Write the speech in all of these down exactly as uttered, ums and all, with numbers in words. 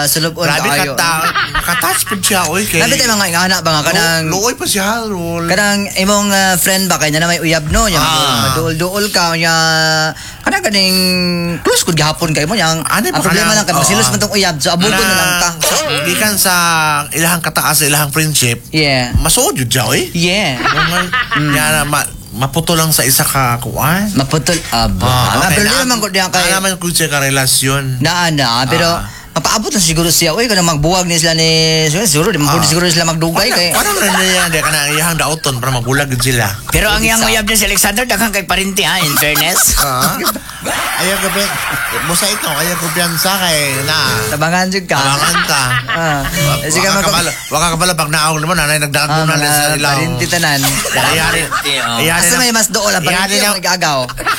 sulubon Grabe kaayo. ka ta. Nakatouch po siya, oy. Kay... Nabi tayo mga ingana ba nga kanang Luoy pa siya, Rol. kanang imong uh, friend ba kay na may uyab no nya Ah. maduol-duol ka nya kanang kaning close gud gihapon kay mo nya ang, Ano ang ba problema kanang- lang kay masilos Oo. man tong uyab so abugon na lang ka. Gikan sa ilahang kataas sa ilahang friendship, Yeah. masuod yun siya, oy. Yeah. Kaya ma maputo lang sa isa ka kuan. Maputol aba. Ah, okay. pero di naman ko diyan kay Ano naman kung siya ka relasyon. na na pero Ah. mapaabot na siguro siya oy kanang magbuwag ni sila ni siguro di man Ah. siguro sila magdugay kay Parang na niya, di ka na iyahang daoton para magulag yun sila. Pero ang iyang uyab niya si Alexander, daghang kay parinti ha, in fairness. Ah. Ayaw ko ba, musa ito, ayaw ko piyansa kay na. tabangan jud ka. Tabangan ka. Ah. Eh, sige Waka mag kabala, waka kabala pag naawag naman, nanay nagdaan Ah, mo na sa mga ilaw. parinti tanan. Iyari, oh. iyari Asa may mas dool ang Iyari parinti na, ang igagaw.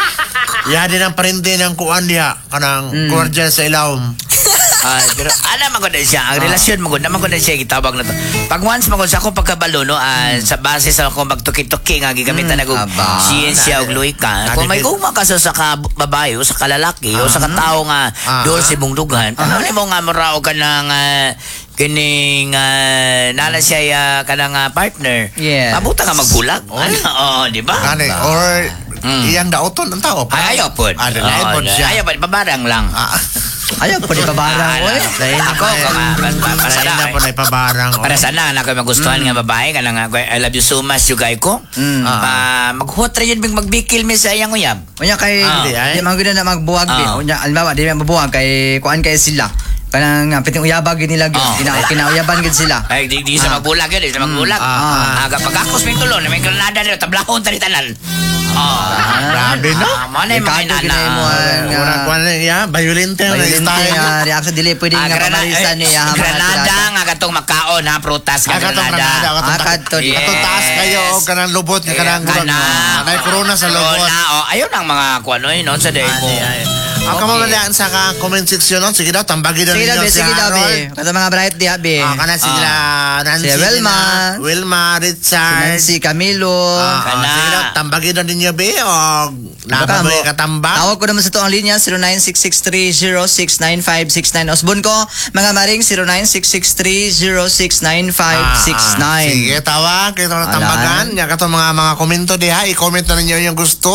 iyari ng parinti ng kuan diha, kanang kuwardiya sa ilawom. Ah, pero ana man gud siya, ang relasyon mo gud naman gud siya gitawag na to. Pag once mo gud sa ako pagkabalo no, ah, sa base sa ako magtuki-tuki nga gigamitan na gud aba. siyensya og luy ka. Kung may guma ka sa sa ka babae o sa kalalaki o sa katao nga Ah. dool si mong dughan, ano mo nga morao ka ng ah, kining uh, nala siya uh, kanang ah, partner. Yeah. Mabuta ka magbulag. Ano? Oo, di ba? Kani, or Mm. iyang daoton ang tao. Ay, ayaw po. Ah, dahil po siya. Ayaw po, pabarang lang. Ah, Ayaw po di pabarang oy. dahil Ako, na kung, ah, pa- pa- para dahil na, na po na ipabarang. Para sana na ako magustuhan nga babae ka nga I love you so much yugay ko. Mm. Pa maghuot ra yun big magbikil mi sa iyang uyab. Unya kay Ah. di man gud na magbuwag di. Ah. Unya almawa di man mabuwag kay kuan kay sila. Kanang uh, piting uyabag gid nila gid. Ah. Kina kinauyaban gid sila. Ay di, di sa magbulag yun, di sa magbulag. Ah. Aga pagkakos may tulon, may granada nila, tablahon tani tanan. Oh. Grabe, no? Ah, mo na yung mga Kado inana. ginay mo ang Murag uh, kuan na iya, violent na violent style. nga reaction dili pwede Ah, nga grana- pamalisan eh, niya ha, mga Granada tirada. nga katong makaon ha, prutas Ah, nga katong granada. Granada, katong Ah, kadto di. Yes. Katong taas kayo, o kanang lubot, nga kanang Kana. gurang. Nay corona sa lubot. Corona, oh, ayun ang mga kuano yun, no, sa day mo. Ang Okay. kamamalaan sa ka comment section nun, sige daw, tambagi daw Sige daw ninyo be, si sige daw be. Harold. Kada mga bright di be. Ah, kana sila Nancy, Si Wilma. nila, Wilma, Si Richard. Nancy Camilo. Ah, Kana. sige daw, tambagi daw ninyo be, o Baka naba mo mo. yung katambak. Tawag ko naman sa ito ang linya zero nine six six three zero six nine five six nine. Osbon ko, mga maring zero nine six six three zero six nine five six Ah, ah. Sige, nine. tawag. Kaya ito na Alam. tambagan. Yan ka mga mga komento diha. I-comment na ninyo yung gusto.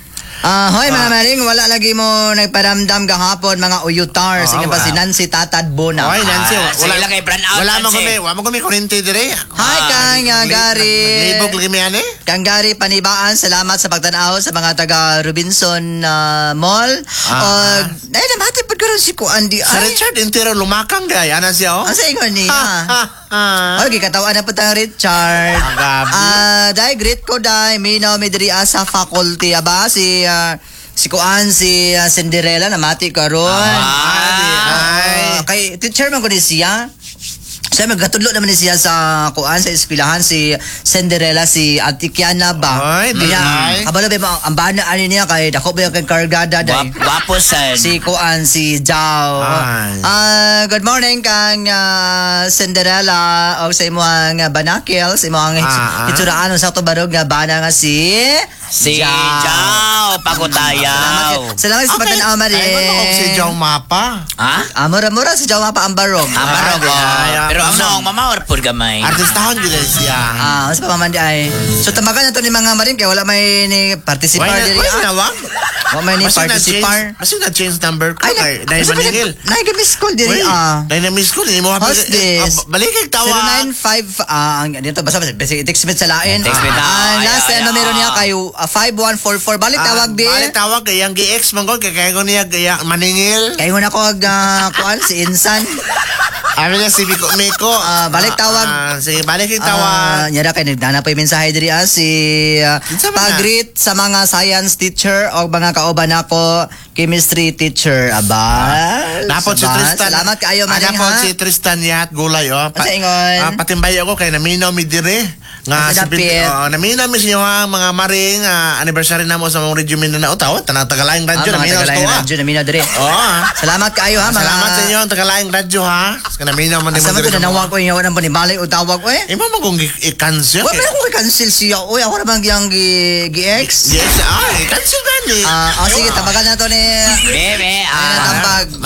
Ah, hoy mga maring, wala lagi mo nagparamdam gahapon mga uyutars. Ah, Sige pa wow. si Nancy Tatad Bona. Okay, Nancy. Ah, sige lang kay brand out, Wala mo Nancy. kami. Wala mo kami kurinti dire. Hi kang uh, Gary. Libog lagi may ano eh. Kang Gary Panibaan, salamat sa pagtanaw sa mga taga Robinson uh, Mall. Ah. Og ay namati pud ko ron si Kuan di Sa ay. Richard, intiro lumakang gaya. Ano siya oh? Ang sa ingon niya. Ha, ha, ha. Okay, katawan na po tayong Richard. Ang gabi. Ah, dai great ko dai. Minaw mi diri sa faculty aba si ah, si Kuan si ah, Cinderella namati karon. Ah, Ah, kay teacher man ko ni siya. Siya magkatudlo naman ni siya sa kuan sa eskwelahan si Cinderella si Ate Kiana ba. Ay, di Kaya, ay. kabalo ba ang bana ani niya kay dako ba kay kargada dai. Guap- Guwapo sad. Si Kuan, si Jao. Ay. Ah, good morning kang ah, Cinderella o sa imong uh, banakil, sa imong Ah, ah. itsuraan sa to barog nga bana nga si Si Jao. Jao, Pagutayaw. Salamat sa pagtanaw Mari. Ay, ano og si Joe Mapa. Ha? Ah, mura-mura si Jao pa ang barog. Amarog, Ah, ay, oh. Pero ay, ang ay. noong mamawar po gamay. Artistahon gila siya. Ah, mas pa mamandi ay. So tamagan na to ni mga marin kay wala may ni participar Why na, diri. why ah. na wag? Wala may ni Kasi participar. na-change, kasi na-change number ko. Ay, Kay Dahil maningil. na miss call diri Uy, ah. dynamic school. Hindi mo How's this? Balik kay tawa. zero nine five ah ang dito basta basic text message sa lain. Text message. Ah, Ay, last ay, ano ay, meron ay. niya kayo uh, five one four four balik tawag di. Balik tawag kay yang gi-ex man ko kay kay ko niya kaya maningil. Kayo na ko uh, kuan si Insan. Abi na si Biko Miko. Ah, balik tawag. Ah, sige, balik kay Ah, tawag. nyara kay nagdana pa yung mensahe diri ah, si uh, Kinsa man na? pag-greet sa mga science teacher o mga kauban nako chemistry teacher aba. Napot si Sabah. Tristan. Salamat kaayo Ah, maning napot ha. si Tristan Yat Gulay oh. Asa ingon? Ah, patimbay ako kay naminaw mi dire. Nga Asa si Bit- dapit? oh, naminaw mi sa inyo ha mga maring ah, anniversary namo sa mga radio Mindanao tawo tanang tagalaing Ah, radyo mga naminaw tagalayan to ah. radyo na mina diri. Oh. ah. Salamat kaayo ha mga. Salamat sa inyo ang tagalaing radyo ha. Sa naminaw man Asa man ko nanawag ko yung nang panibalik o tawag ko eh. Imo man kung i-cancel. Wala ko i-cancel siya. Uy, ako naman yung gi-ex. Yes, ay, cancel gani. Ah, oh, sige, tabagan na to ni... Bebe, Ay, ah. natambag.